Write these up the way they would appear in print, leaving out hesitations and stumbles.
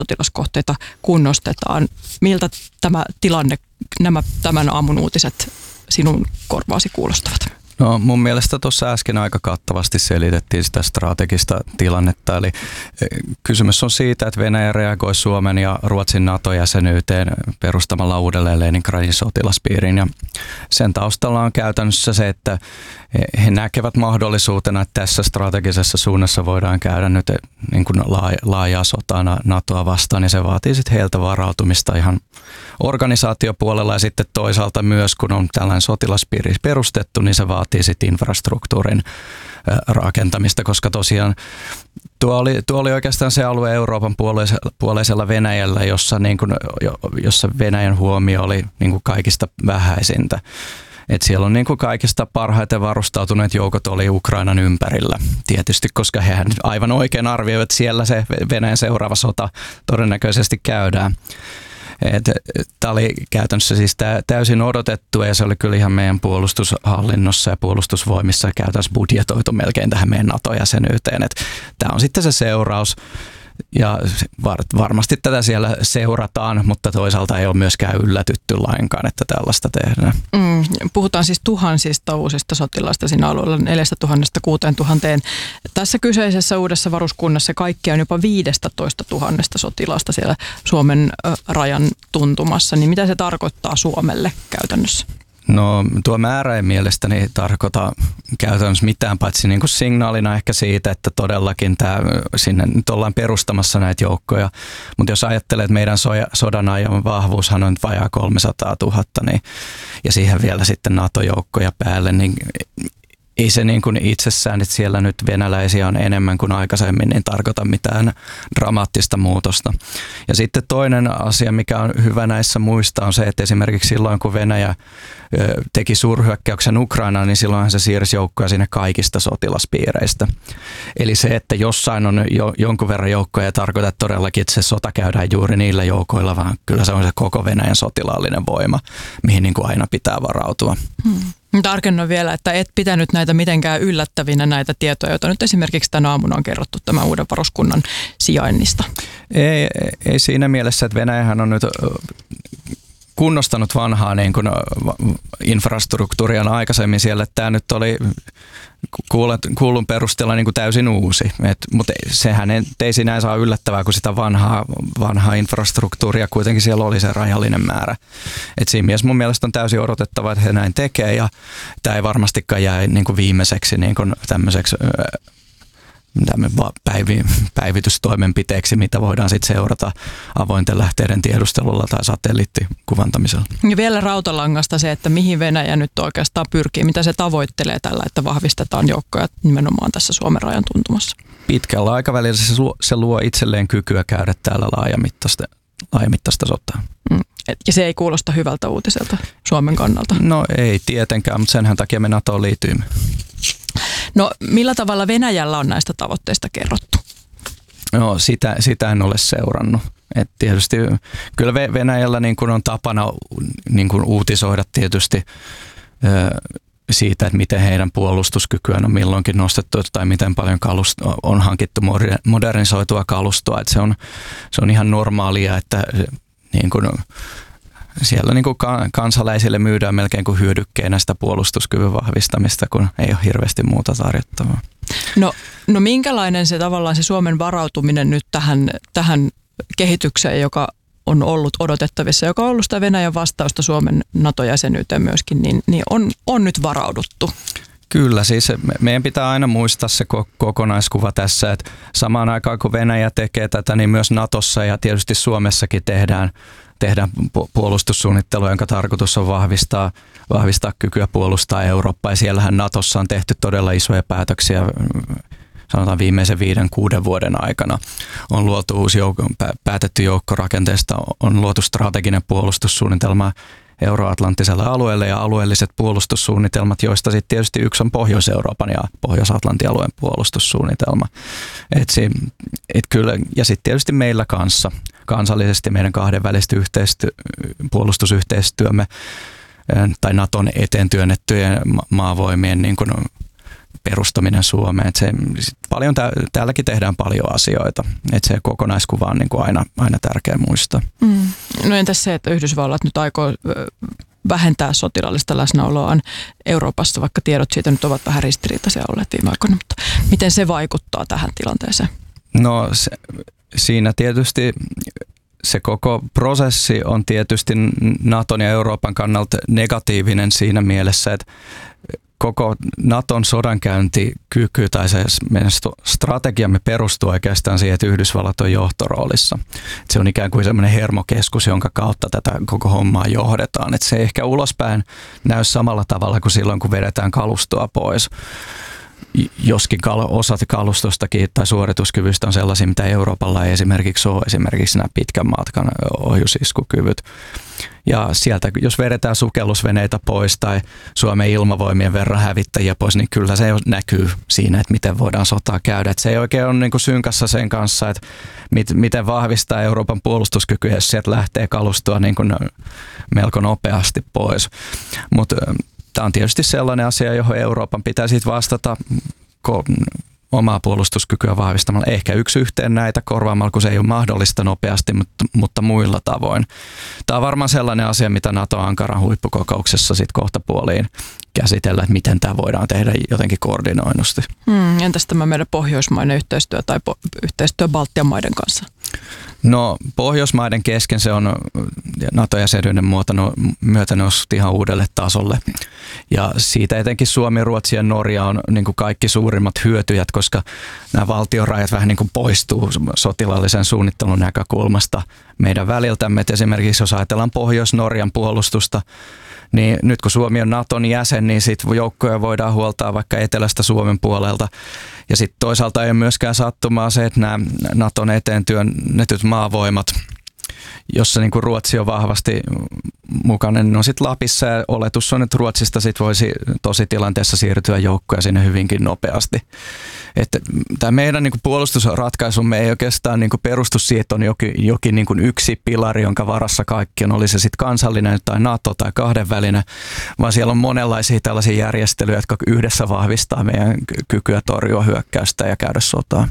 sotilaskohteita kunnostetaan. Miltä tämä tilanne, tämän aamun uutiset sinun korvaasi kuulostavat? No mun mielestä tuossa äsken aika kattavasti selitettiin sitä strategista tilannetta, eli kysymys on siitä, että Venäjä reagoi Suomen ja Ruotsin NATO-jäsenyyteen perustamalla uudelleen Leningradin sotilaspiirin, ja sen taustalla on käytännössä se, että he näkevät mahdollisuutena, että tässä strategisessa suunnassa voidaan käydä nyt niin kuin laajaa sotaa NATOa vastaan, ja se vaatii sitten heiltä varautumista ihan organisaatiopuolella, ja sitten toisaalta myös, kun on tällainen sotilaspiiri perustettu, niin se vaatii sitten infrastruktuurin rakentamista, koska tosiaan tuo oli oikeastaan se alue Euroopan puoleisella Venäjällä, jossa Venäjän huomio oli niin kuin kaikista vähäisintä. Et siellä on niin kuin kaikista parhaiten varustautuneet joukot oli Ukrainan ympärillä. Tietysti, koska hehän aivan oikein arvioivat, että siellä se Venäjän seuraava sota todennäköisesti käydään. Tämä oli käytännössä siis täysin odotettu, ja se oli kyllä ihan meidän puolustushallinnossa ja puolustusvoimissa käytännössä budjetoitu melkein tähän meidän NATO-jäsenyyteen. Tämä on sitten se seuraus, ja varmasti tätä siellä seurataan, mutta toisaalta ei ole myöskään yllätytty lainkaan, että tällaista tehdään. Puhutaan siis tuhansista uusista sotilaista siinä alueella, 4000 6000. Tässä kyseisessä uudessa varuskunnassa kaikki on jopa 15 000 sotilasta siellä Suomen rajan tuntumassa. Niin mitä se tarkoittaa Suomelle käytännössä? No tuo määrä ei mielestäni tarkoita käytännössä mitään, paitsi niin kuin signaalina ehkä siitä, että todellakin sinne nyt ollaan perustamassa näitä joukkoja. Mutta jos ajattelee, että meidän sodan ajan vahvuushan on vajaa 300 000, niin, ja siihen vielä sitten NATO-joukkoja päälle, niin ei se niin kuin itsessään, että siellä nyt venäläisiä on enemmän kuin aikaisemmin, niin tarkoita mitään dramaattista muutosta. Ja sitten toinen asia, mikä on hyvä näissä muistaa, on se, että esimerkiksi silloin, kun Venäjä teki suurhyökkäyksen Ukrainaan, niin silloinhan se siirsi joukkoja sinne kaikista sotilaspiireistä. Eli se, että jossain on jonkun verran joukkoja, ei tarkoita todellakin, että se sota käydään juuri niillä joukoilla, vaan kyllä se on se koko Venäjän sotilaallinen voima, mihin niin kuin aina pitää varautua. Tarkennan vielä, että et pitänyt näitä mitenkään yllättävinä näitä tietoja, joita nyt esimerkiksi tänä aamuna on kerrottu tämän uuden varuskunnan sijainnista. Ei siinä mielessä, että Venäjähän on nyt kunnostanut vanhaa niin kuin infrastruktuuria aikaisemmin siellä, että tämä nyt oli kuulun perusteella niin kuin täysin uusi. Mutta sehän ei sinänsä saa yllättävää, kun sitä vanhaa infrastruktuuria kuitenkin siellä oli se rajallinen määrä. Et siinä mielessä mun mielestä on täysin odotettava, että he näin tekee, ja tämä ei varmastikaan jää niin kuin viimeiseksi niin kuin tämmöiseksi päivitystoimenpiteeksi, mitä voidaan sitten seurata avointen lähteiden tiedustelulla tai satelliittikuvantamisella. Ja vielä rautalangasta se, että mihin Venäjä nyt oikeastaan pyrkii, mitä se tavoittelee tällä, että vahvistetaan joukkoja nimenomaan tässä Suomen rajan tuntumassa. Pitkällä aikavälillä se luo itselleen kykyä käydä täällä laajamittaista sotaa. Ja se ei kuulosta hyvältä uutiselta Suomen kannalta. No ei tietenkään, mutta senhän takia me NATOon liityimme. No millä tavalla Venäjällä on näistä tavoitteista kerrottu? No sitä en ole seurannut. Et tietysti kyllä Venäjällä niin kuin on tapana niin kuin uutisoida tietysti siitä, että miten heidän puolustuskykyään on milloinkin nostettu tai miten paljon on hankittu modernisoitua kalustoa. Et se on ihan normaalia, että niin kuin siellä niin kuin kansalaisille myydään melkein kuin hyödykkeenä sitä puolustuskyvyn vahvistamista, kun ei ole hirveästi muuta tarjottavaa. No minkälainen se tavallaan se Suomen varautuminen nyt tähän kehitykseen, joka on ollut odotettavissa, joka on ollut sitä Venäjän vastausta Suomen NATO-jäsenyyteen myöskin, niin on nyt varauduttu? Kyllä, siis meidän pitää aina muistaa se kokonaiskuva tässä, että samaan aikaan kun Venäjä tekee tätä, niin myös NATOssa ja tietysti Suomessakin tehdään puolustussuunnittelua, jonka tarkoitus on vahvistaa kykyä puolustaa Eurooppaa. Ja siellähän NATOssa on tehty todella isoja päätöksiä, sanotaan viimeisen 5-6 vuoden aikana. On luotu päätetty joukkorakenteesta, on luotu strateginen puolustussuunnitelma euroatlanttiselle alueelle ja alueelliset puolustussuunnitelmat, joista sitten tietysti yksi on Pohjois-Euroopan ja Pohjois-Atlantin alueen puolustussuunnitelma. Kyllä, ja sitten tietysti meillä kanssa, kansallisesti meidän kahdenvälistä puolustusyhteistyömme tai Naton eteen työnnettyjen maavoimien niin kuin perustaminen Suomeen. Et se, paljon täälläkin tehdään paljon asioita. Et se kokonaiskuva on niin kuin aina tärkeä muistaa. No entäs se, että Yhdysvallat nyt aikoo vähentää sotilaallista läsnäoloaan Euroopassa, vaikka tiedot siitä nyt ovat vähän ristiriitaisia olleet viime aikoina, mutta miten se vaikuttaa tähän tilanteeseen? No siinä tietysti se koko prosessi on tietysti Naton ja Euroopan kannalta negatiivinen siinä mielessä, että koko Naton sodankäyntikyky tai se meidän strategiamme perustuu oikeastaan siihen, että Yhdysvallat on johtoroolissa. Se on ikään kuin semmoinen hermokeskus, jonka kautta tätä koko hommaa johdetaan. Et se ei ehkä ulospäin näy samalla tavalla kuin silloin, kun vedetään kalustoa pois. Joskin osat kalustostakin tai suorituskyvystä on sellaisia, mitä Euroopalla ei esimerkiksi ole, esimerkiksi nämä pitkän matkan ohjusiskukyvyt. Ja sieltä, jos vedetään sukellusveneitä pois tai Suomen ilmavoimien verran hävittäjiä pois, niin kyllä se näkyy siinä, että miten voidaan sotaa käydä. Että se ei oikein ole niin kuin synkassa sen kanssa, että miten vahvistaa Euroopan puolustuskykyä, jos sieltä lähtee kalustoa niin kuin melko nopeasti pois. Mutta tämä on tietysti sellainen asia, johon Euroopan pitää sitten vastata omaa puolustuskykyä vahvistamalla. Ehkä yksi yhteen näitä korvaamalla, kun se ei ole mahdollista nopeasti, mutta muilla tavoin. Tämä on varmaan sellainen asia, mitä NATO-Ankaran huippukokouksessa sitten kohtapuoliin käsitellä, että miten tämä voidaan tehdä jotenkin koordinoinnusti. Entäs tämä meidän pohjoismainen yhteistyö tai yhteistyö Baltian maiden kanssa? No Pohjoismaiden kesken se on NATO-jäsenyyden myötä noussut ihan uudelle tasolle. Ja siitä etenkin Suomi, Ruotsi ja Norja on niin kuin kaikki suurimmat hyötyjät, koska nämä valtionrajat vähän niin kuin poistuu sotilaallisen suunnittelun näkökulmasta meidän väliltämme. Et esimerkiksi jos ajatellaan Pohjois-Norjan puolustusta, niin nyt kun Suomi on Naton jäsen, niin sitten joukkoja voidaan huoltaa vaikka etelästä Suomen puolelta. Ja sitten toisaalta ei ole myöskään sattumaa se, että nämä Naton eteen työnnetyt maavoimat, jossa niin kuin Ruotsi on vahvasti mukana, niin on sitten Lapissa ja oletus on, että Ruotsista sitten voisi tositilanteessa siirtyä joukkoja sinne hyvinkin nopeasti. Että tämä meidän niin kuin puolustusratkaisumme ei oikeastaan niin kuin perustu siihen, että on jokin niin kuin yksi pilari, jonka varassa kaikki on, oli se sitten kansallinen tai NATO tai kahdenvälinen, vaan siellä on monenlaisia tällaisia järjestelyjä, jotka yhdessä vahvistaa meidän kykyä torjua hyökkäystä ja käydä sotaa.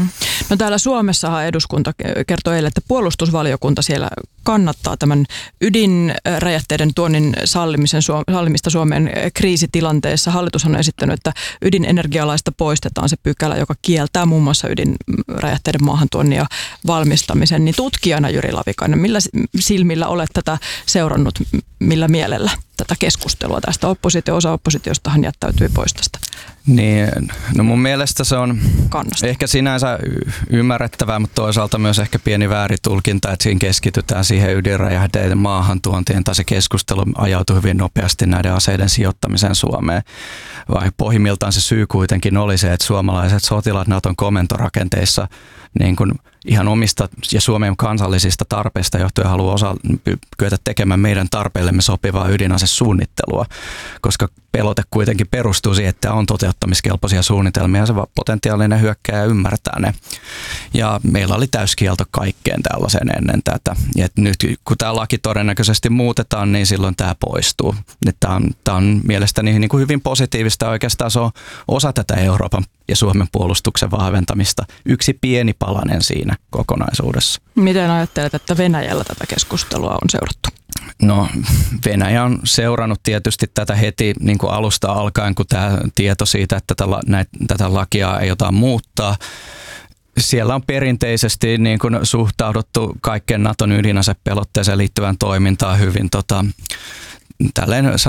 No täällä Suomessahan eduskunta kertoi eilen, että puolustusvaliokunta siellä kannattaa tämän ydinräjähteiden tuonnin sallimista Suomen kriisitilanteessa. Hallitus on esittänyt, että ydinenergialaista poistetaan se pykälä, joka kieltää muun muassa ydinräjähteiden maahantuonnin ja valmistamisen. Niin tutkijana Jyri Lavikainen, millä silmillä olet tätä seurannut, millä mielellä tätä keskustelua tästä? Osa oppositiostahan jättäytyi pois tästä. Niin, no mun mielestä se on ehkä sinänsä ymmärrettävää, mutta toisaalta myös ehkä pieni vääritulkinta, että siinä keskitytään siihen ydinräjähteiden maahantuontiin, tai se keskustelu ajautui hyvin nopeasti näiden aseiden sijoittamiseen Suomeen. Vai pohjimmiltaan se syy kuitenkin oli se, että suomalaiset sotilaat Naton komentorakenteissa niin kuin ihan omista ja Suomen kansallisista tarpeista johtuen haluaa kyetä tekemään meidän tarpeillemme sopivaa ydinasesuunnittelua, koska pelote kuitenkin perustuu siihen, että on toteuttamiskelpoisia suunnitelmia ja se potentiaalinen hyökkääjä ymmärtää ne. Ja meillä oli täyskielto kaikkeen tällaisen ennen tätä. Ja nyt kun tämä laki todennäköisesti muutetaan, niin silloin tämä poistuu. Tämä on mielestäni niin kuin hyvin positiivista. Oikeastaan se on osa tätä Euroopan ja Suomen puolustuksen vahventamista. Yksi pieni palanen siinä kokonaisuudessa. Miten ajattelet, että Venäjällä tätä keskustelua on seurattu? No Venäjä on seurannut tietysti tätä heti niin kuin alusta alkaen, kun tämä tieto siitä, että tätä lakia ei jotain muuttaa. Siellä on perinteisesti niin kuin suhtauduttu kaikkeen Naton ydinasepelotteeseen liittyvään toimintaan hyvin tälleen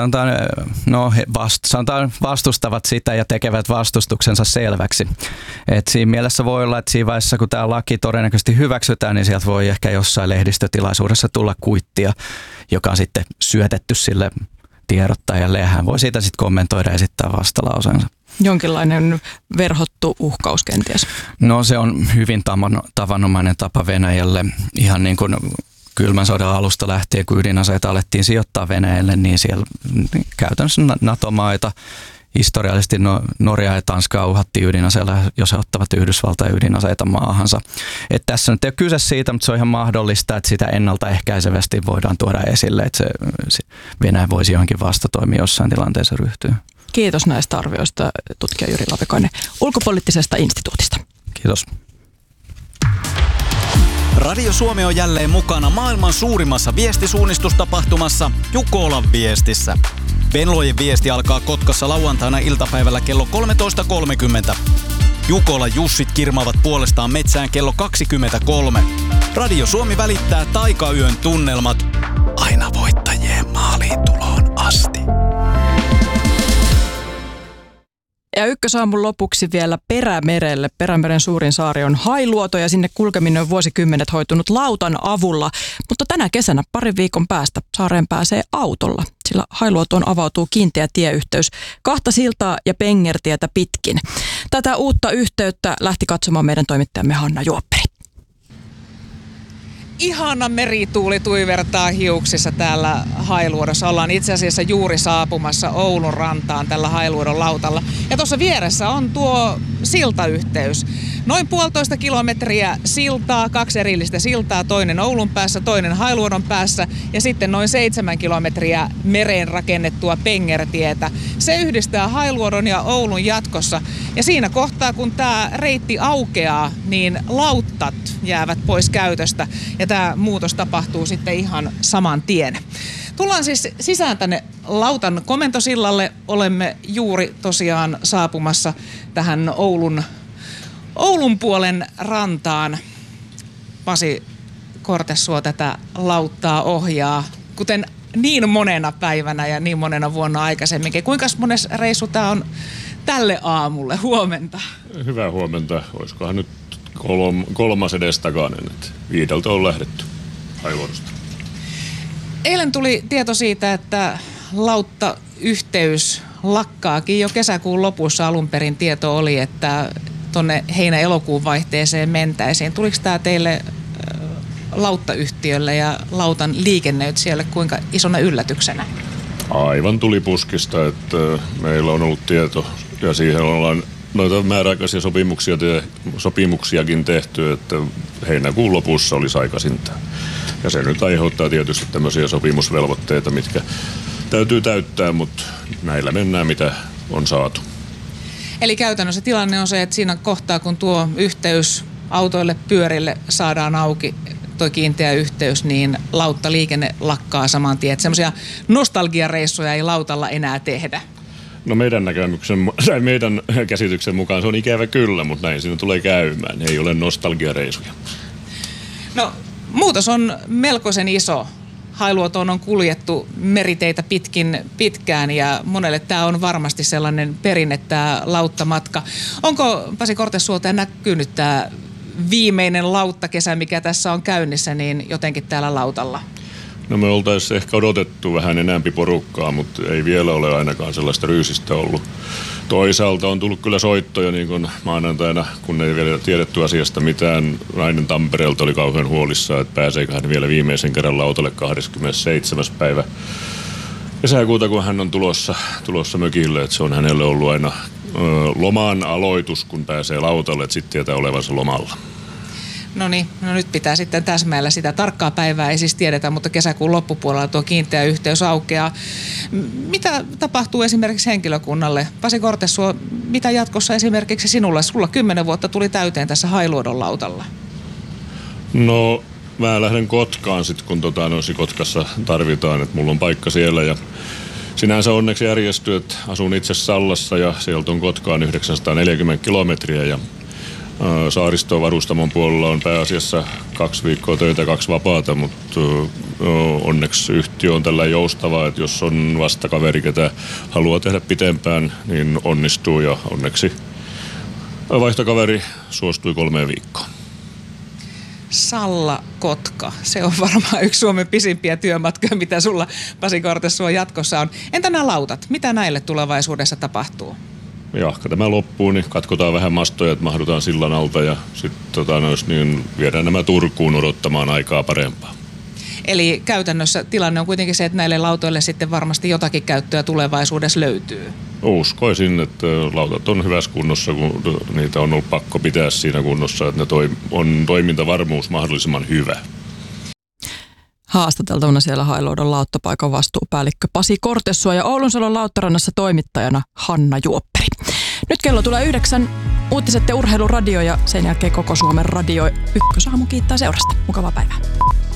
sanotaan vastustavat sitä ja tekevät vastustuksensa selväksi. Et siinä mielessä voi olla, että siinä vaiheessa, kun tämä laki todennäköisesti hyväksytään, niin sieltä voi ehkä jossain lehdistötilaisuudessa tulla kuittia, joka on sitten syötetty sille tiedottajalle ja hän voi siitä sitten kommentoida ja esittää vastalauseensa. Jonkinlainen verhottu uhkaus kenties? No se on hyvin tavanomainen tapa Venäjälle. Ihan niin kuin kylmän sodan alusta lähtien, kun ydinaseita alettiin sijoittaa Venäjälle, niin siellä käytännössä NATO-maita historiallisesti Norja ja Tanska uhattiin ydinaseilla, jos he ottavat Yhdysvaltain ydinaseita maahansa. Et tässä nyt ei ole kyse siitä, mutta se on ihan mahdollista, että sitä ennaltaehkäisevästi voidaan tuoda esille, että se Venäjä voisi johonkin vastatoimia jossain tilanteessa ryhtyä. Kiitos näistä arvioista, tutkija Jyri Lavikainen Ulkopoliittisesta instituutista. Kiitos. Radio Suomi on jälleen mukana maailman suurimmassa viestisuunnistustapahtumassa Jukolan viestissä. Venlojen viesti alkaa Kotkassa lauantaina iltapäivällä kello 13.30. Jukolan Jussit kirmaavat puolestaan metsään kello 23. Radio Suomi välittää taikayön tunnelmat aina voittajien maaliin tuloon asti. Ja ykkösaamun lopuksi vielä Perämerelle. Perämeren suurin saari on Hailuoto ja sinne kulkeminen on vuosikymmenet hoitunut lautan avulla. Mutta tänä kesänä parin viikon päästä saareen pääsee autolla, sillä Hailuotoon avautuu kiinteä tieyhteys 2 siltaa ja pengertietä pitkin. Tätä uutta yhteyttä lähti katsomaan meidän toimittajamme Hanna Juopperi. Ihana merituuli tuivertaa hiuksissa täällä Hailuodossa. Ollaan itse asiassa juuri saapumassa Oulun rantaan tällä Hailuodon lautalla. Ja tuossa vieressä on tuo siltayhteys. Noin 1,5 kilometriä siltaa, 2 erillistä siltaa, toinen Oulun päässä, toinen Hailuodon päässä ja sitten noin 7 kilometriä mereen rakennettua pengertietä. Se yhdistää Hailuodon ja Oulun jatkossa. Ja siinä kohtaa, kun tämä reitti aukeaa, niin lauttat jäävät pois käytöstä ja tämä muutos tapahtuu sitten ihan saman tien. Tullaan siis sisään tänne lautan komentosillalle. Olemme juuri tosiaan saapumassa tähän Oulun puolen rantaan. Pasi Kortesuo tätä lauttaa ohjaa, kuten niin monena päivänä ja niin monena vuonna aikaisemminkin. Kuinka mones reissu tämä on tälle aamulle? Huomenta. Hyvää huomenta. Olisikohan nyt 3 edestakainen, että 5 on lähdetty Hailuodosta. Eilen tuli tieto siitä, että lauttayhteys lakkaakin jo kesäkuun lopussa. Alun perin tieto oli, että tuonne heinä-elokuun vaihteeseen mentäisiin. Tuliko tämä teille lauttayhtiölle ja lautan liikennöitsijälle kuinka isona yllätyksenä? Aivan tuli puskista, että meillä on ollut tieto ja siihen ollaan noita määräaikaisia sopimuksiakin tehty, että heinäkuun lopussa olisi aikaisinta. Ja se nyt aiheuttaa tietysti tämmöisiä sopimusvelvoitteita, mitkä täytyy täyttää, mutta näillä mennään mitä on saatu. Eli käytännössä tilanne on se, että siinä kohtaa kun tuo yhteys autoille, pyörille saadaan auki, tuo kiinteä yhteys, niin lauttaliikenne lakkaa saman tien. Että semmoisia nostalgiareissuja ei lautalla enää tehdä. No meidän käsityksen mukaan se on ikävä kyllä, mutta näin siinä tulee käymään. Ei ole nostalgiareisuja. No muutos on melkoisen iso. Hailuotoon on kuljettu meriteitä pitkään ja monelle tämä on varmasti sellainen perinne, tämä lauttamatka. Onko Pasi Kortesuolta näkynyt tämä viimeinen lauttakesä, mikä tässä on käynnissä, niin jotenkin täällä lautalla? No me oltaisiin ehkä odotettu vähän enemmän porukkaa, mutta ei vielä ole ainakaan sellaista ryysistä ollut. Toisaalta on tullut kyllä soittoja niin kuin maanantaina, kun ei vielä tiedetty asiasta mitään. Nainen Tampereelta oli kauhean huolissaan, että pääseekö hän vielä viimeisen kerran lautalle 27. päivä kesäkuuta, kun hän on tulossa mökille. Että se on hänelle ollut aina loman aloitus, kun pääsee lautalle, että sitten tietää olevansa lomalla. No niin, no nyt pitää sitten täsmäillä sitä. Tarkkaa päivää ei siis tiedetä, mutta kesäkuun loppupuolella tuo kiinteä yhteys aukeaa. Mitä tapahtuu esimerkiksi henkilökunnalle? Pasi Kortesuo, mitä jatkossa esimerkiksi sinulle? Sulla 10 vuotta tuli täyteen tässä Hailuodon lautalla. No mä lähden Kotkaan sitten, kun Kotkassa tarvitaan, että mulla on paikka siellä ja sinänsä onneksi järjestyy, että asun itse Sallassa ja sieltä on Kotkaan 940 kilometriä ja Saaristoon varustamon puolella on pääasiassa 2 viikkoa töitä, 2 vapaata, mutta onneksi yhtiö on tällä joustavaa, että jos on vastakaveri, ketä haluaa tehdä pitempään, niin onnistuu ja onneksi vaihtokaveri suostui 3 viikkoon. Salla-Kotka, se on varmaan yksi Suomen pisimpiä työmatkoja, mitä sulla Pasi Kortesuo jatkossa on. Entä nämä lautat? Mitä näille tulevaisuudessa tapahtuu? Jahka tämä loppuu, niin katkotaan vähän mastoja, että mahdutaan sillan alta ja sitten niin viedään nämä Turkuun odottamaan aikaa parempaa. Eli käytännössä tilanne on kuitenkin se, että näille lautoille sitten varmasti jotakin käyttöä tulevaisuudessa löytyy. Uskoisin, että lautat on hyvässä kunnossa, kun niitä on ollut pakko pitää siinä kunnossa, että ne on toimintavarmuus mahdollisimman hyvä. Haastateltavana siellä Hailuodon lauttapaikan vastuupäällikkö Pasi Kortessua ja Oulunsalon Lauttarannassa toimittajana Hanna Juopperi. Nyt kello tulee 9, uutiset ja urheiluradio ja sen jälkeen koko Suomen radio. Ykkösaamu kiittää seurasta. Mukavaa päivää.